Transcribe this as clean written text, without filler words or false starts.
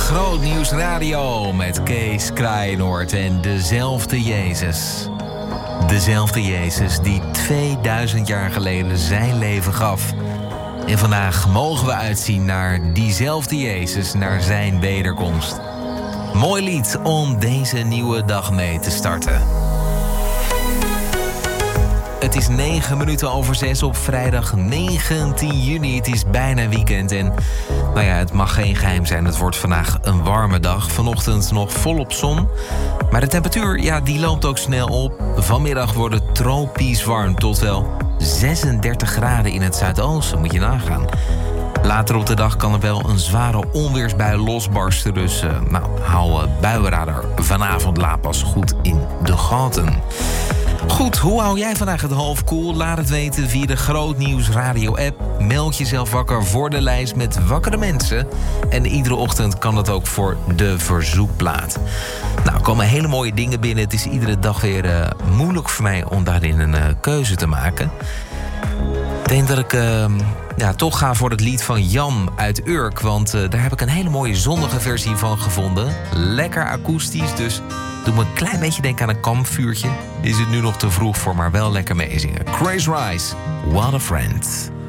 Grootnieuws Radio met Kees Kraaienoord en dezelfde Jezus. Dezelfde Jezus die 2000 jaar geleden zijn leven gaf. En vandaag mogen we uitzien naar diezelfde Jezus, naar zijn wederkomst. Mooi lied om deze nieuwe dag mee te starten. Het is 6:09 op vrijdag 19 juni. Het is bijna weekend en nou ja, het mag geen geheim zijn. Het wordt vandaag een warme dag. Vanochtend nog volop zon. Maar de temperatuur, ja, die loopt ook snel op. Vanmiddag wordt het tropisch warm tot wel 36 graden in het zuidoosten. Moet je nagaan. Later op de dag kan er wel een zware onweersbui losbarsten. Dus hou buienradar vanavond laat pas goed in de gaten. Goed, hoe hou jij vandaag het hoofd koel? Laat het weten via de Grootnieuws Radio app. Meld jezelf wakker voor de lijst met wakkere mensen. En iedere ochtend kan dat ook voor de verzoekplaat. Nou, er komen hele mooie dingen binnen. Het is iedere dag weer moeilijk voor mij om daarin een keuze te maken. Ik denk dat ik toch ga voor het lied van Jan uit Urk. Want daar heb ik een hele mooie zonnige versie van gevonden. Lekker akoestisch, dus doe me een klein beetje denken aan een kampvuurtje. Is het nu nog te vroeg voor, maar wel lekker meezingen. Grace Rice, What a Friend.